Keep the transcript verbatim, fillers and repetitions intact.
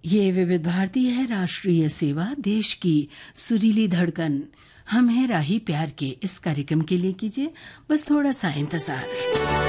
ये विविध भारती है, राष्ट्रीय सेवा, देश की सुरीली धड़कन। हम हैं राही प्यार के। इस कार्यक्रम के लिए कीजिए बस थोड़ा सा इंतजार।